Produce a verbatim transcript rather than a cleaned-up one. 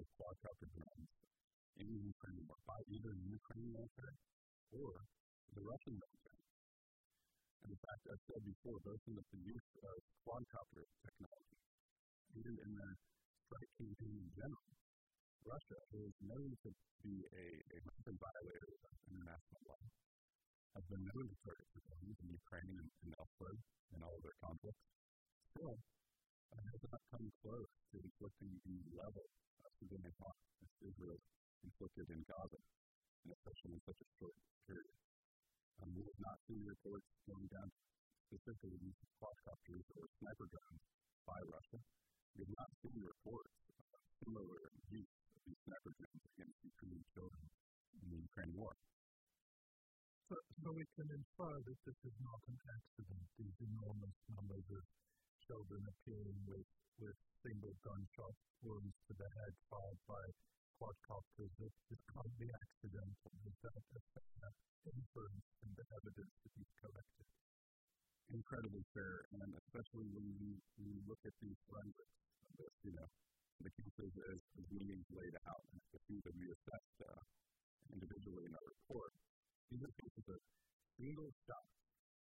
of quadcopter drones in Ukraine by either the Ukrainian military or the Russian military. And in fact, I've said before, both in the use of quadcopter technology and in the strike campaign in general, Russia, who is known to be a, a massive violator of international law, has been known to target civilians in Ukraine and, and elsewhere in all of their conflicts. Still, it has not come close to inflicting the level of civilian harm that Israel inflicted in Gaza, and especially in such a short period. Um, we have not seen reports going down specifically the use of quadcopters or sniper guns by Russia. We have not seen reports of similar use of these sniper guns against Ukrainian children in the Ukraine war. So, so we can infer that this is not an accident, these enormous numbers of children appearing with, with single gunshot wounds to the head fired by quadcopters. That this can't be accidental. Is that a fair inference from the evidence that you've collected? Incredibly fair, and especially when you, when you look at these forensics of this, you know, the cases as, as meanings laid out, and the things that we assessed uh, individually in our report. These are cases of single shots